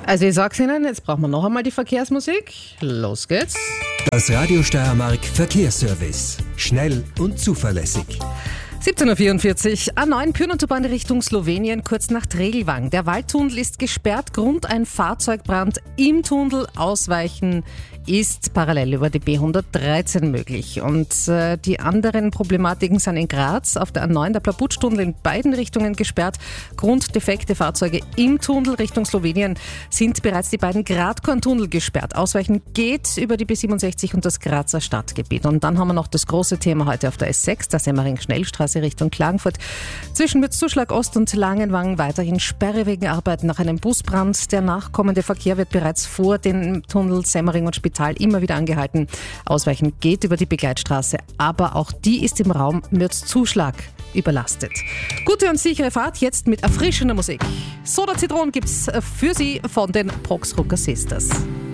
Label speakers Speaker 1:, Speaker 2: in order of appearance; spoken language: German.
Speaker 1: Also ich sag's Ihnen, jetzt brauchen wir noch einmal die Verkehrsmusik. Los geht's.
Speaker 2: Das Radio Steiermark Verkehrsservice. Schnell und zuverlässig.
Speaker 1: 17.44 Uhr, A9 Pyrnotaubahn Richtung Slowenien, kurz nach Tregelwang. Der Waldtunnel ist gesperrt, Grund ein Fahrzeugbrand im Tunnel. Ausweichen ist parallel über die B113 möglich. Und die anderen Problematiken sind in Graz auf der A9, der Plabutsch-Tunnel in beiden Richtungen gesperrt. Grund defekte Fahrzeuge im Tunnel Richtung Slowenien sind bereits die beiden Gradkorn-Tunnel gesperrt. Ausweichen geht über die B67 und das Grazer Stadtgebiet. Und dann haben wir noch das große Thema heute auf der S6, der Semmering-Schnellstraße Richtung Klagenfurt. Zwischen Mürzzuschlag Ost und Langenwang weiterhin Sperre wegen Arbeiten nach einem Busbrand. Der nachkommende Verkehr wird bereits vor den Tunnel Semmering und Spital immer wieder angehalten. Ausweichen geht über die Begleitstraße, aber auch die ist im Raum Mürzzuschlag überlastet. Gute und sichere Fahrt jetzt mit erfrischender Musik. Soda Zitronen gibt's für Sie von den Proxrucker Sisters.